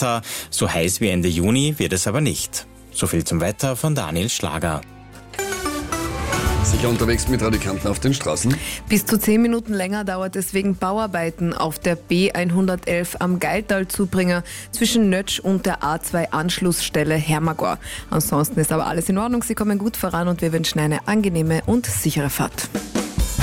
Wetter. So heiß wie Ende Juni wird es aber nicht. So viel zum Wetter von Daniel Schlager. Sicher unterwegs mit Radikanten auf den Straßen? Bis zu 10 Minuten länger dauert es wegen Bauarbeiten auf der B111 am Geiltal-Zubringer zwischen Nötsch und der A2-Anschlussstelle Hermagor. Ansonsten ist aber alles in Ordnung, Sie kommen gut voran und wir wünschen eine angenehme und sichere Fahrt.